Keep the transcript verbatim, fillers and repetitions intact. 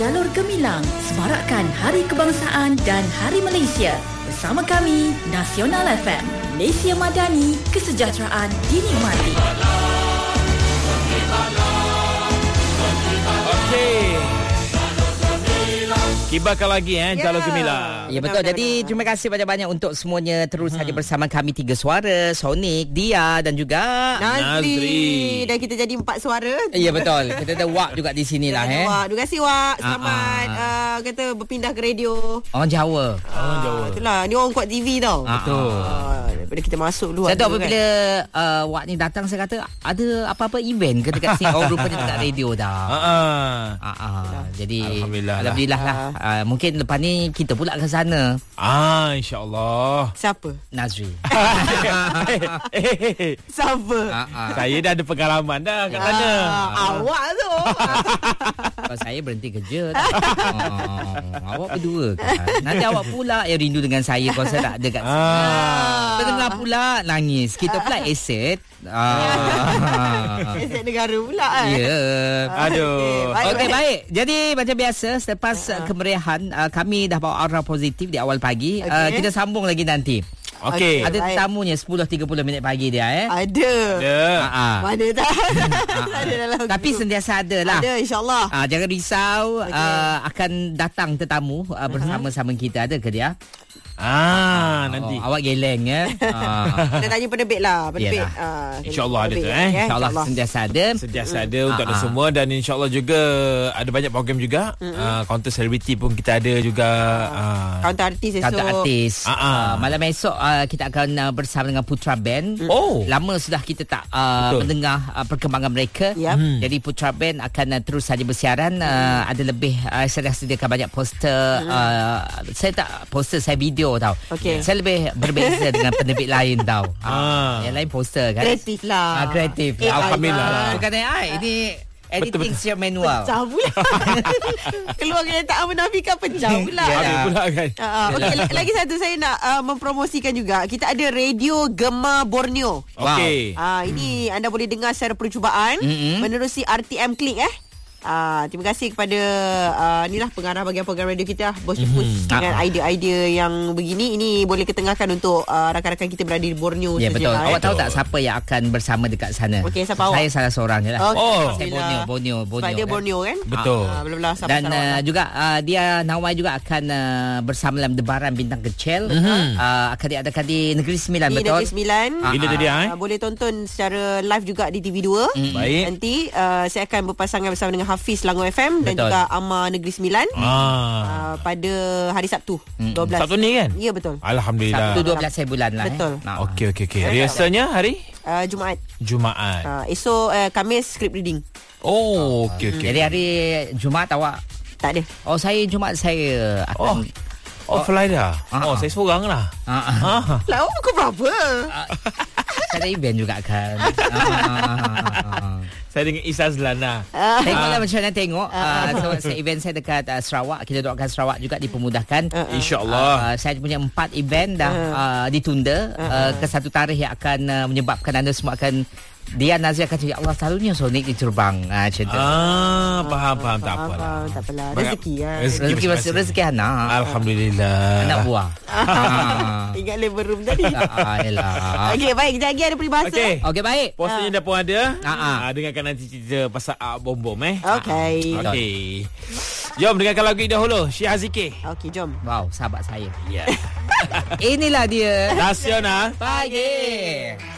Jalur Gemilang semarakkan Hari Kebangsaan dan Hari Malaysia. Bersama kami, Nasional F M, Malaysia Madani, kesejahteraan dinikmati. Okey. Kibarkan lagi eh yeah. Jalur Gemilang. Ya betul. Jadi terima kasih banyak-banyak untuk semuanya terus hmm. saja bersama kami tiga suara, Sonic, Dia dan juga Nazri. Nazri. Dan kita jadi empat suara. Ya betul. Kita ada Wak juga di sinilah eh. Wak. Terima kasih Wak. Selamat uh, uh, kata berpindah ke radio. Orang Jawa. Uh, orang Jawa. Itulah ni orang kuat T V tau. Uh, betul. Uh, daripada kita masuk dulu. Saya tahu apabila kan? uh, Wak ni datang saya kata ada apa-apa event ke dekat sini. Oh rupanya dekat radio dah. Ha uh-uh. uh-uh. Jadi alhamdulillah, alhamdulillah lah. lah. Uh, mungkin lepas ni kita pula ke sana. Ah, insya-Allah. Siapa? Nazri. Siapa? Uh-uh. Saya dah ada pengalaman dah kat sana. Uh, uh. Awak tu. Kalau saya berhenti kerja dah. oh, awak berdua kan. Nanti awak pula yang rindu dengan saya kalau saya tak ada kat sana. Ah. Terdengar pula nangis. Kita pula aset. Ah. Aset negara pula kan. Ya. Yeah. Aduh. Okey okay, baik. baik. Jadi macam biasa selepas uh. kemeriahan uh, kami dah bawa aura positif di awal pagi. Okay. Uh, kita sambung lagi nanti. Okey. Ada tetamunya sepuluh tiga puluh minit pagi dia eh. Ada. Ada. Uh-huh. Mana tak? Ada dalam Tapi sentiasa ada lah. Ada insya-Allah. Uh, jangan risau okay. uh, akan datang tetamu uh, bersama-sama kita. Ada ke dia? Ah, oh, nanti. Awak geleng ya. Ah. Kita tanya penerbit lah, penerbit. Uh, InsyaAllah ada tu eh. InsyaAllah sentiasa ada. Sentiasa ada mm. untuk ada semua dan insyaAllah juga ada banyak program juga. Mm-hmm. Uh, counter celebrity pun kita ada juga. Uh, counter artis esok. Counter artis. Uh-uh. Uh, malam esok uh, kita akan uh, bersama dengan Putra Band. Oh. Lama sudah kita tak uh, mendengar uh, perkembangan mereka. Yep. Mm. Jadi Putra Band akan uh, terus saja bersiaran. Uh, mm. Ada lebih uh, saya dah sediakan banyak poster. Mm. Uh, saya tak poster, saya video tau. Okay. Saya lebih berbeza dengan penerbit lain tau. Ah. Yang lain poster kan. Kreatif lah. Ah, kreatif. Eh, Alhamdulillah. Bukan A I. Ini editing secara manual. Pecah pula. Keluar kenyataan menafikan pecah pula. Ada pula kan. Uh, okay, lagi satu saya nak uh, mempromosikan juga. Kita ada Radio Gema Borneo. Okey. Uh, ini hmm. anda boleh dengar secara percubaan mm-hmm. menerusi R T M Click eh. Uh, terima kasih kepada uh, inilah pengarah bahagian program radio kita Bos Jepus mm-hmm. dengan uh-huh. idea-idea yang begini. Ini boleh ketengahkan untuk uh, rakan-rakan kita berada di Borneo ya, saja. Betul. Eh. Awak tahu tak siapa yang akan bersama dekat sana? Okey, siapa awak? Saya salah seorang je lah. Okay. Oh, saya Borneo, Borneo, Borneo. Sebab dia Borneo kan? Betul. Uh, belah-belah Dan uh, juga uh, dia Nawai juga akan uh, bersama dalam Debaran Bintang Kecil. Mm-hmm. Uh, akan diadakan di Negeri Sembilan, di betul? Negeri Sembilan. Bila tadi eh? Uh, boleh tonton secara live juga di T V dua. Mm. Baik. Nanti uh, saya akan berpasangan bersama dengan Hafiz Selangor F M dan betul. juga Amma Negeri Sembilan ah. uh, pada hari Sabtu mm. dua belas. Sabtu ni kan? Ya betul. Alhamdulillah. Sabtu dua belas bulan lah. Betul. Eh. Okey okey okey. Rehearsalnya hari? Uh, Jumaat. Jumaat. Uh, esok uh, Khamis script reading. Oh okey okey. Jadi hari Jumaat awak? Tak ada. Oh saya Jumaat saya akan. Oh, oh fly dah. Uh-huh. Oh saya seorang lah. Uh-huh. Lah pukul berapa? Uh, saya ada event juga kan. uh-huh. Saya dengan Isa Zelana. Uh. Tengoklah macam mana tengok. Uh, so, saya event saya dekat uh, Sarawak. Kita doakan Sarawak juga dipermudahkan. Uh, uh. InsyaAllah. Uh, saya punya empat event dah uh. Uh, ditunda. Uh, uh. Ke satu tarikh yang akan uh, menyebabkan anda semua akan Dia Nazri akan cakap Allah selalunya Sonic diterbang. Ah, macam tu. Ah, faham, faham. Tak apalah. Tak apalah. Rezeki kan. Rezeki, rezeki, rezeki, rezeki anak. Alhamdulillah. Anak buah. Ingat labor room tadi. Ah, yelah. Okey, baik. Kejap lagi ada peribahasa. Okey. Okey, baik. Posternya dah pun ada. Ah, ah. Dengarkan nanti cerita pasal uh, bom-bom eh. Okey. Okey. Jom dengarkan lagu ini dahulu. Syihah Zikir. Okey, jom. Wow, sahabat saya. Ya. Inilah dia Nasional Pagi.